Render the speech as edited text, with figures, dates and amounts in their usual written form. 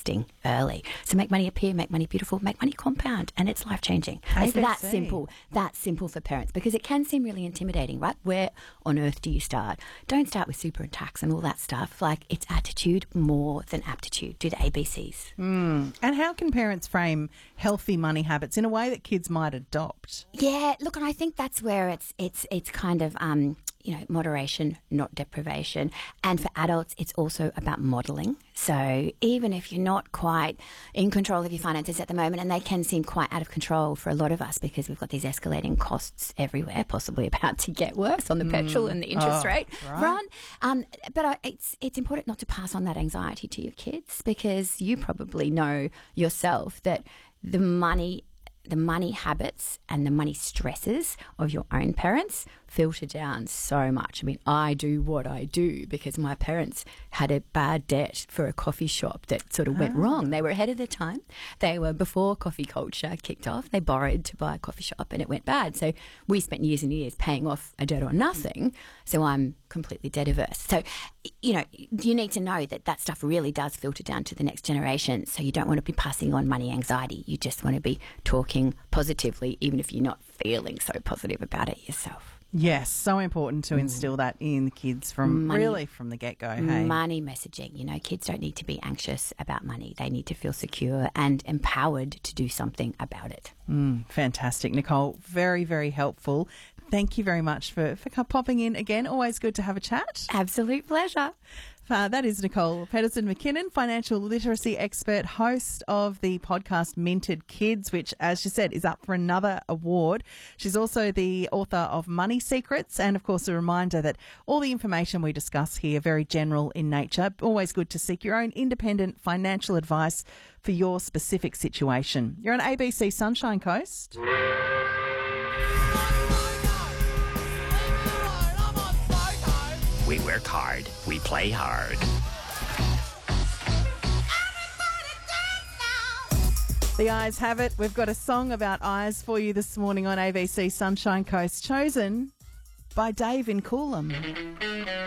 investing early. So make money appear, make money beautiful, make money compound, and it's life-changing. It's that simple. That's simple for parents, because it can seem really intimidating, right? Where on earth do you start? Don't start with super and tax and all that stuff. Like, it's attitude more than aptitude. Do the ABCs. And how can parents frame healthy money habits in a way that kids might adopt? Yeah, look, and I think that's where it's kind of moderation, not deprivation. And for adults, it's also about modelling. So even if you're not quite in control of your finances at the moment, and they can seem quite out of control for a lot of us because we've got these escalating costs everywhere, possibly about to get worse on the petrol and the interest rate run. But it's important not to pass on that anxiety to your kids, because you probably know yourself that the money habits and the money stresses of your own parents filter down so much. I mean, I do what I do because my parents had a bad debt for a coffee shop that sort of went wrong. They were ahead of their time. They were before coffee culture kicked off. They borrowed to buy a coffee shop and it went bad. So we spent years and years paying off a debt or nothing. So I'm completely debt averse. So, you need to know that stuff really does filter down to the next generation. So you don't want to be passing on money anxiety. You just want to be talking positively, even if you're not feeling so positive about it yourself. Yes, so important to instill that in the kids from the get-go. Hey? Money messaging. Kids don't need to be anxious about money. They need to feel secure and empowered to do something about it. Fantastic, Nicole. Very, very helpful. Thank you very much for popping in again. Always good to have a chat. Absolute pleasure. That is Nicole Pedersen-McKinnon, financial literacy expert, host of the podcast Minted Kids, which, as she said, is up for another award. She's also the author of Money Secrets, and, of course, a reminder that all the information we discuss here are very general in nature. Always good to seek your own independent financial advice for your specific situation. You're on ABC Sunshine Coast. We work hard. We play hard. The eyes have it. We've got a song about eyes for you this morning on ABC Sunshine Coast, chosen by Dave in Coolum.